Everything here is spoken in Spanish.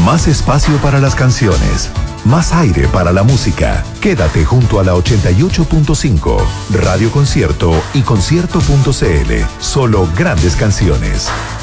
Más espacio para las canciones. Más aire para la música. Quédate junto a la 88.5, Radio Concierto y concierto.cl. Solo grandes canciones.